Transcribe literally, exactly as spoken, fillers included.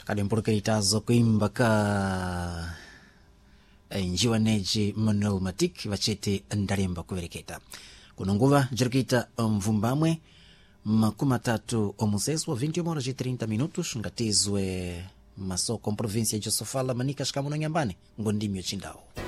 kadi mpurukiritazo kuimba ka njiwa neji Manuel Matic vachete ndalemba kuvereketa kuno nguva jirikita mvumbamwe makumi atatu omuseso vinte e uma horas e trinta minutos ngatizwe masoko província de Sofala manika shikamuno nyambani ngondimio chindao.